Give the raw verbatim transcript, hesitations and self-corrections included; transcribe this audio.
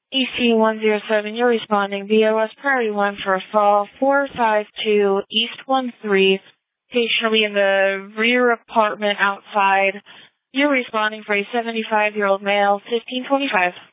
E C one zero seven, you're responding via West Priority one for a fall four five two East one three, patient will be in the rear apartment outside. You're responding for a seventy-five-year-old male, fifteen twenty-five.